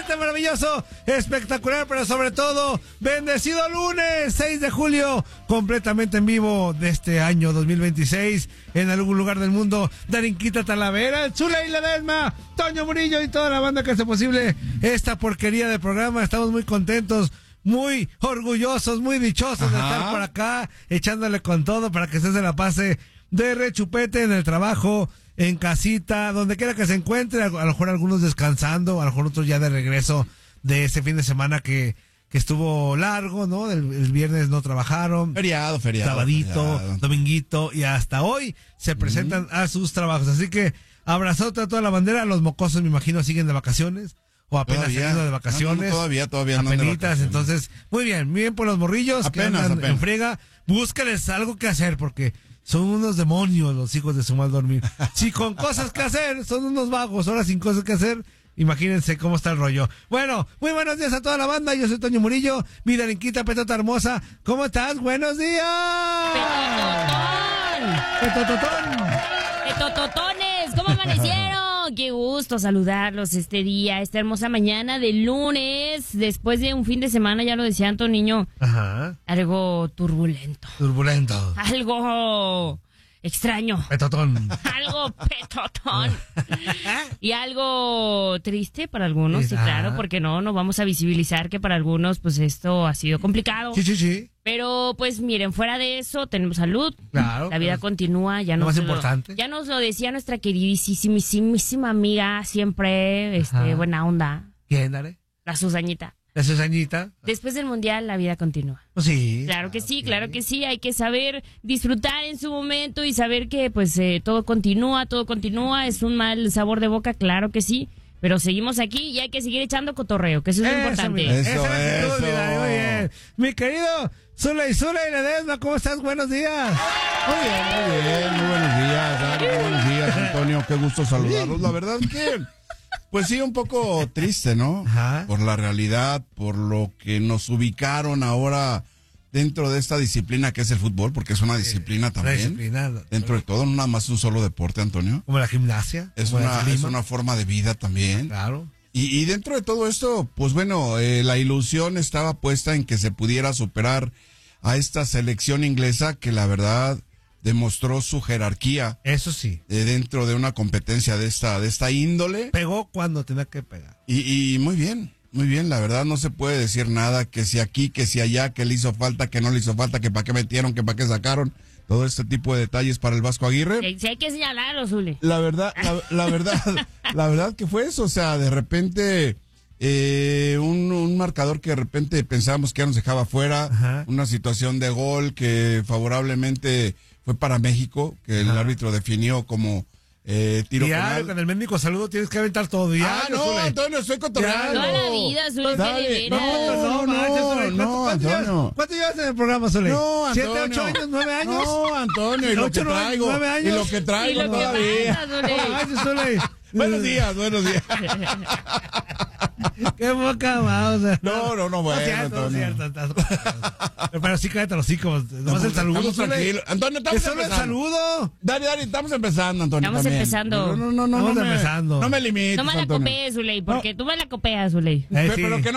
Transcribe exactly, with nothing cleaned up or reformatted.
excelente, maravilloso, espectacular, pero sobre todo, bendecido lunes, seis de julio, completamente en vivo de este año dos mil veintiséis, en algún lugar del mundo, Darinquita Talavera, el Zule y Ledesma, Toño Murillo y toda la banda que hace posible esta porquería de programa. Estamos muy contentos, muy orgullosos, muy dichosos Ajá. de estar por acá, echándole con todo para que usted se la pase de rechupete en el trabajo, en casita, donde quiera que se encuentre, a lo mejor algunos descansando, a lo mejor otros ya de regreso de ese fin de semana que, que estuvo largo, ¿no? El, el viernes no trabajaron. Feriado, feriado. Sabadito, feriado. dominguito, y hasta hoy se presentan mm. a sus trabajos. Así que abrazote a toda la bandera. Los mocosos, me imagino, siguen de vacaciones. O apenas saliendo de vacaciones. No, no, todavía, todavía no. Apenitas, entonces, muy bien, muy bien por los morrillos apenas, que andan apenas. en friega. Búscales algo que hacer, porque son unos demonios los hijos de su mal dormir. Si con cosas que hacer, son unos vagos. Ahora sin cosas que hacer, imagínense cómo está el rollo. Bueno, muy buenos días a toda la banda. Yo soy Toño Murillo, mi Darinquita Petota hermosa. ¿Cómo estás? ¡Buenos días! ¡Petototón! ¡Petototón! ¡Petototones! ¿Cómo amanecieron? Qué gusto saludarlos este día, esta hermosa mañana de lunes, después de un fin de semana, ya lo decía Antoniño, Ajá. algo turbulento. Turbulento. Algo extraño. Petotón. Algo petotón. Y algo triste para algunos, sí, claro, porque no, no vamos a visibilizar que para algunos, pues esto ha sido complicado. Sí, sí, sí. Pero, pues, miren, fuera de eso, tenemos salud. Claro. La vida claro. continúa. Ya Lo nos más lo, importante. Ya nos lo decía nuestra queridísima amiga, siempre, este, Ajá. buena onda. ¿Quién, Dare? La Susanita. La Susanita. Después del Mundial, la vida continúa. Pues sí. Claro que sí, claro que sí. Hay que saber disfrutar en su momento y saber que, pues, eh, todo continúa, todo continúa. Es un mal sabor de boca, claro que sí. Pero seguimos aquí y hay que seguir echando cotorreo, que eso es lo importante. Mira, Eso, esa es la actitud, eso. mira, muy bien. Mi querido Zule Zule y Ledesma, ¿cómo estás? Buenos días. Muy bien, muy bien. Muy buenos días, Dari. Muy buenos días, Antonio. Qué gusto saludarlos. La verdad que, pues sí, un poco triste, ¿no? Ajá. Por la realidad, por lo que nos ubicaron ahora dentro de esta disciplina que es el fútbol, porque es una disciplina también. Una disciplina. Dentro de todo, no nada más un solo deporte, Antonio. Como la gimnasia. Es como una, la es una forma de vida también. Claro. Y, y dentro de todo esto, pues bueno, eh, la ilusión estaba puesta en que se pudiera superar a esta selección inglesa que la verdad demostró su jerarquía. Eso sí. Eh, dentro de una competencia de esta, de esta índole. Pegó cuando tenía que pegar. Y, y muy bien, muy bien, la verdad no se puede decir nada, que si aquí, que si allá, que le hizo falta, que no le hizo falta, que para qué metieron, que para qué sacaron. Todo este tipo de detalles para el Vasco Aguirre. Sí, sí hay que señalarlo, Zule. La verdad, la, la verdad, la verdad que fue eso, o sea, de repente eh, un, un marcador que de repente pensábamos que ya nos dejaba fuera, Ajá. una situación de gol que favorablemente fue para México, que el Ajá. árbitro definió como eh, tiro Diario, penal. con el médico saludo tienes que aventar todo. Diario, Ah, no, Zule. Antonio, estoy cotorreando. Toda la vida, Zule, Dale, que de veras. no, no, manches, Zule. no, ¿Cuánto- cuánto llevas- Antonio. ¿Cuánto llevas en el programa, Zule? No, Antonio. ¿Siete, ocho años, nueve años? No, Antonio, y lo que Ocho, nueve- traigo. nueve años. Y lo que traigo Y lo que todavía. pasa, Zule. No manches, Zule. Buenos días, buenos días. Qué boca más, o sea. No, no, no, bueno, No es cierto, no es Antonio. cierto, estás- Pero sí, cállate los hocicos. Nomás el saludo, Estamos Zule. tranquilos. Antonio, estamos Es solo el empezando. saludo. Dale, dale, estamos empezando, Antonio. Estamos también. empezando. No, no, no, no. Estamos no me- empezando. No me limites, No me la Antonio. copees, Zuley, porque tú me la copeas, Zuley. Eh, Pe- sí. Pero que no